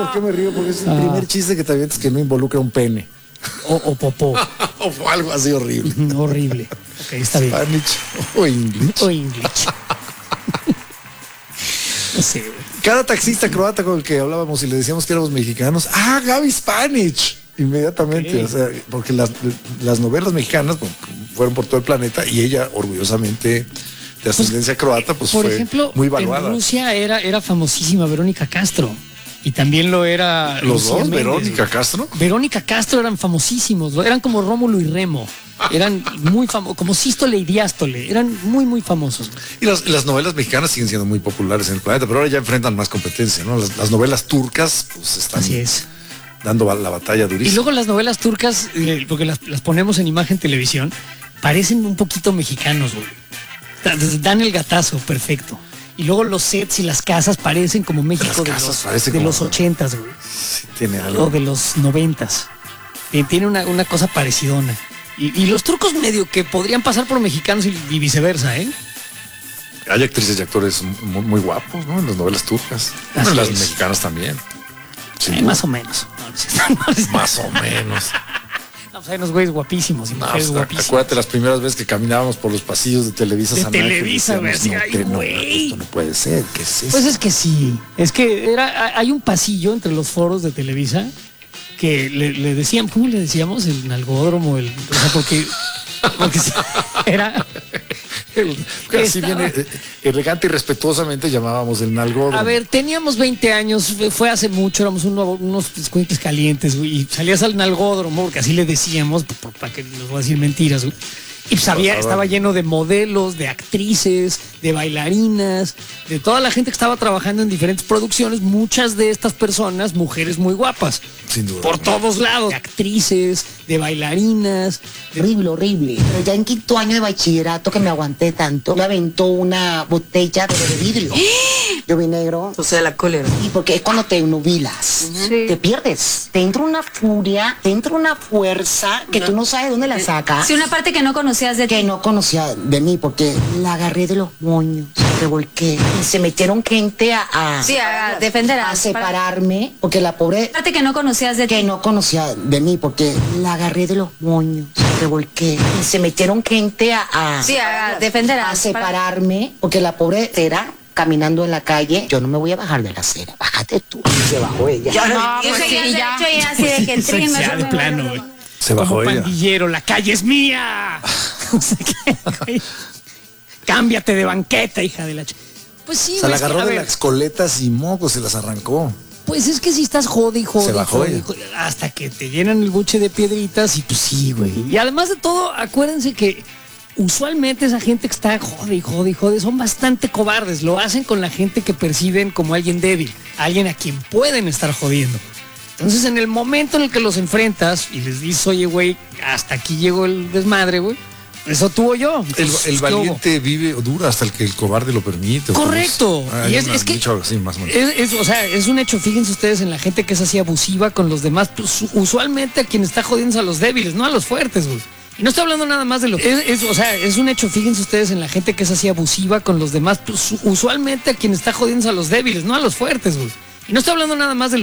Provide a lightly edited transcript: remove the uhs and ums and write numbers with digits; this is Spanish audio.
por qué me río? Porque es el primer chiste que te avientas que no involucra un pene. O popó. O algo así horrible. Horrible. Ok, está bien. Spanish o English. O English. No sé, güey. Cada taxista croata con el que hablábamos y le decíamos que éramos mexicanos, Gaby Spanish. Inmediatamente, Okay. o sea, porque las novelas mexicanas fueron por todo el planeta y ella orgullosamente de ascendencia croata, pues por fue ejemplo, muy valuada. en Rusia era famosísima Verónica Castro. Y también lo era Los Lucía dos, Méndez, Verónica güey. Castro. Verónica Castro eran famosísimos, eran como Rómulo y Remo. Eran muy famosos, como Sístole y Diástole. Eran muy, muy famosos. Y las novelas mexicanas siguen siendo muy populares en el planeta, pero ahora ya enfrentan más competencia, ¿no? Las novelas turcas, pues están Así es. dando la batalla Y durísima. luego las novelas turcas, porque las ponemos en imagen televisión, parecen un poquito mexicanos, güey. Dan el gatazo, perfecto. Y luego los sets y las casas parecen como México de los 80s, güey. Sí, tiene algo. O de los 90s. Tiene una cosa parecidona. Y los turcos medio que podrían pasar por mexicanos y viceversa, ¿eh? Hay actrices y actores muy guapos, ¿no? En las novelas turcas. Así En las es. mexicanas también. Sí, Más o menos. más o menos. No, pues hay unos güeyes guapísimos y No, mujeres pues, guapísimas. acuérdate las primeras veces que caminábamos por los pasillos de Televisa De San Ángel, Televisa, güey, decíamos, así, ay, no, güey. esto no puede ser, ¿qué es eso? Pues es que sí. Es que hay un pasillo entre los foros de Televisa que le decían, ¿cómo le decíamos? El nalgódromo, o sea, porque sí, era. Así viene elegante y respetuosamente llamábamos el nalgódromo. A ver, teníamos 20 años, fue hace mucho, éramos unos escuincles calientes, güey, y salías al nalgódromo, porque así le decíamos, para que les voy a decir mentiras, güey. Y pues estaba lleno de modelos, de actrices, de bailarinas, de toda la gente que estaba trabajando en diferentes producciones, muchas de estas personas, mujeres muy guapas. Sin duda. Por todos lados. De actrices, de bailarinas. Horrible, horrible. Pero ya en quinto año de bachillerato que me aguanté tanto, me aventó una botella de vidrio. Yo vi negro. O sea, la cólera. Y porque es cuando te nubilas, Sí. te pierdes. Te entra una furia, te entra una fuerza que tú no sabes dónde la sacas. Sí, una parte que no conocías de ti. Que no conocía de mí porque la agarré de los moños, revolqué y se metieron gente a defender a separarme porque la pobre parte que no conocías de ti. que no conocía de mí porque la agarré de los moños, revolqué y se metieron gente a defender a separarme porque la pobre era caminando en la calle. Yo no me voy a bajar de la acera, bájate tú. Se bajó ella. Ya así de que Eso es ya de plano, güey. Se bajó Como ella. pandillero, la calle es mía. No sé qué, güey. Cámbiate de banqueta, hija de la Pues sí, O sea, la güey, es que, agarró a de ver, las coletas y mocos, se las arrancó. pues es que si estás jode y jode, Se bajó jode, ella. jode, hasta que te llenan el buche de piedritas y pues sí, güey. Y además de todo, acuérdense que usualmente esa gente que está jode y jode y jode son bastante cobardes. Lo hacen con la gente que perciben como alguien débil, alguien a quien pueden estar jodiendo. Entonces, en el momento en el que los enfrentas y les dices, oye, güey, hasta aquí llegó el desmadre, güey, eso tuvo yo. Entonces, El ¿qué hubo? valiente vive o dura hasta el que el cobarde lo permite. ¿o Correcto. cómo es? Y Hay es que dicho así, más o menos. o sea, es un hecho, fíjense ustedes en la gente que es así abusiva con los demás, pues, usualmente a quien está jodiendo es a los débiles, no a los fuertes, güey. Y no estoy hablando nada más de lo o sea, es un hecho, fíjense ustedes en la gente que es así abusiva con los demás, pues, usualmente a quien está jodiendo es a los débiles, no a los fuertes, güey. Y no estoy hablando nada más de